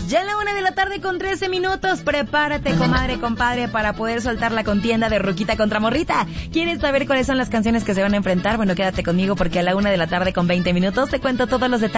Ya a la 1:13 con 13 minutos. Prepárate, comadre, compadre, para poder soltar la contienda de Ruquita contra Morrita. ¿Quieres saber cuáles son las canciones que se van a enfrentar? Bueno, quédate conmigo porque a la 1:20 con 20 minutos te cuento todos los detalles.